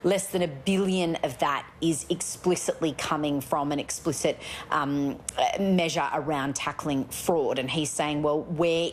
Less than $1 billion of that is explicitly coming from an explicit measure around tackling fraud. And he's saying, well, where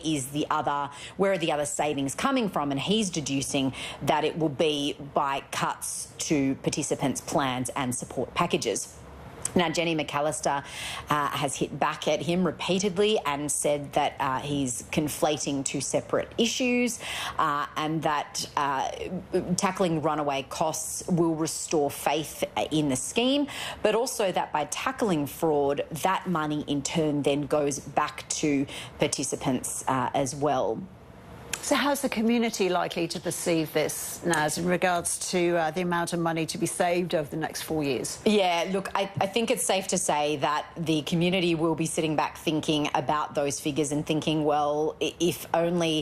are the other savings coming from? And he's deducing that it will be by cuts to participants' plans and support packages. Now, Jenny McAllister has hit back at him repeatedly and said that he's conflating two separate issues and that tackling runaway costs will restore faith in the scheme, but also that by tackling fraud, that money in turn then goes back to participants as well. So how's the community likely to perceive this, Naz, in regards to the amount of money to be saved over the next 4 years? Yeah, look, I think it's safe to say that the community will be sitting back thinking about those figures and thinking, well, if only,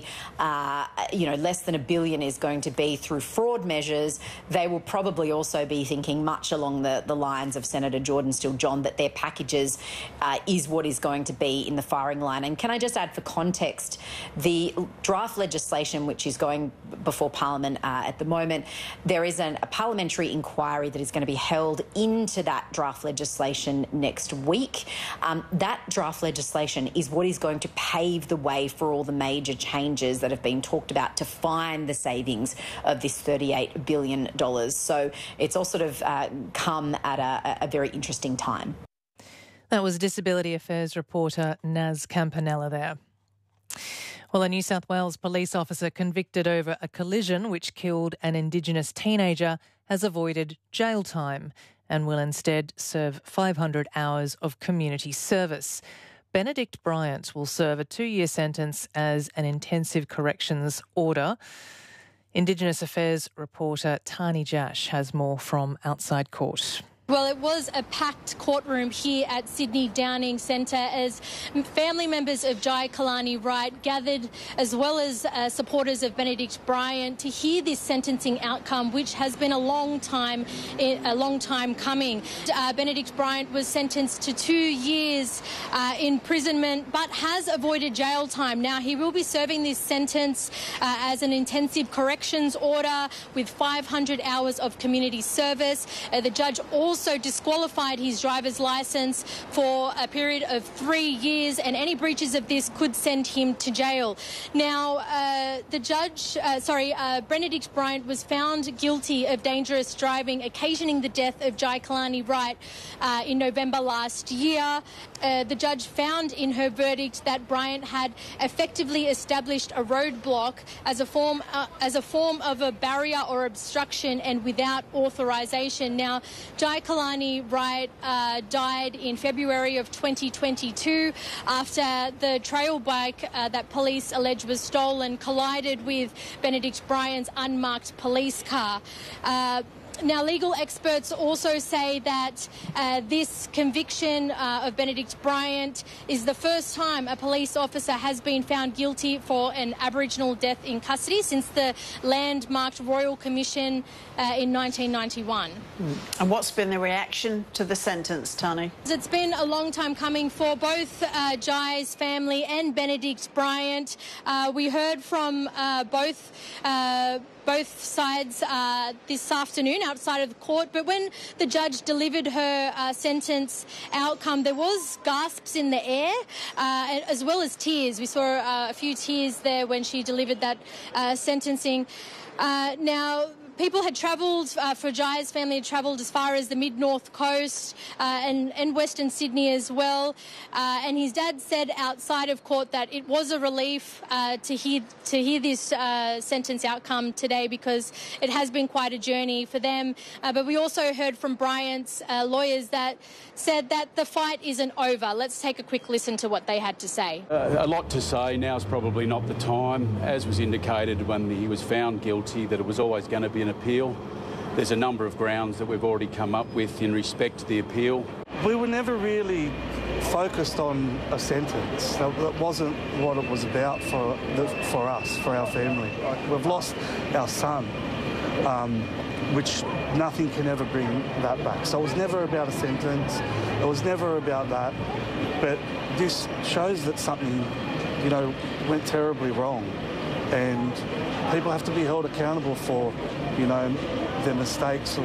less than $1 billion is going to be through fraud measures, they will probably also be thinking much along the lines of Senator Jordan Steele-John, that their packages is what is going to be in the firing line. And can I just add for context, the draft legislation which is going before Parliament at the moment, there is a parliamentary inquiry that is going to be held into that draft legislation next week. That draft legislation is what is going to pave the way for all the major changes that have been talked about to find the savings of this $38 billion. So it's all sort of come at a very interesting time. That was Disability Affairs reporter Naz Campanella there. Well, a New South Wales police officer convicted over a collision which killed an Indigenous teenager has avoided jail time and will instead serve 500 hours of community service. Benedict Bryant will serve a 2-year sentence as an intensive corrections order. Indigenous Affairs reporter Tani Jash has more from outside court. Well, it was a packed courtroom here at Sydney Downing Centre as family members of Jai Kalani Wright gathered, as well as supporters of Benedict Bryant, to hear this sentencing outcome, which has been a long time coming. Benedict Bryant was sentenced to 2 years imprisonment, but has avoided jail time. Now, he will be serving this sentence as an intensive corrections order with 500 hours of community service. The judge also disqualified his driver's licence for a period of 3 years, and any breaches of this could send him to jail. Now, Benedict Bryant was found guilty of dangerous driving, occasioning the death of Jai Kalani Wright in November last year. The judge found in her verdict that Bryant had effectively established a roadblock as a form of a barrier or obstruction and without authorisation. Now, Jai Kalani Wright died in February of 2022 after the trail bike that police allege was stolen collided with Benedict Bryant's unmarked police car. Now, legal experts also say that this conviction of Benedict Bryant is the first time a police officer has been found guilty for an Aboriginal death in custody since the landmarked Royal Commission in 1991. And what's been the reaction to the sentence, Tani? It's been a long time coming for both Jai's family and Benedict Bryant. We heard from both sides this afternoon outside of the court, but when the judge delivered her sentence outcome, there was gasps in the air as well as tears. We saw a few tears there when she delivered that sentencing. Now, people had travelled, for Jai's family had travelled as far as the mid-north coast and Western Sydney as well. And his dad said outside of court that it was a relief to hear this sentence outcome today, because it has been quite a journey for them. But we also heard from Bryant's lawyers that said that the fight isn't over. Let's take a quick listen to what they had to say. A lot to say. Now's probably not the time. As was indicated when he was found guilty, that it was always going to be an appeal. There's a number of grounds that we've already come up with in respect to the appeal. We were never really focused on a sentence. That wasn't what it was about for us, for our family. We've lost our son, which nothing can ever bring that back. So it was never about a sentence. It was never about that. But this shows that something, went terribly wrong. And people have to be held accountable for, their mistakes